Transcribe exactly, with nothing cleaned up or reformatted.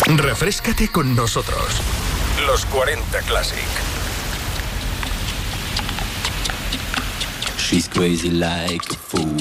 Refréscate con nosotros. Los cuarenta Classic. She's crazy like a fool.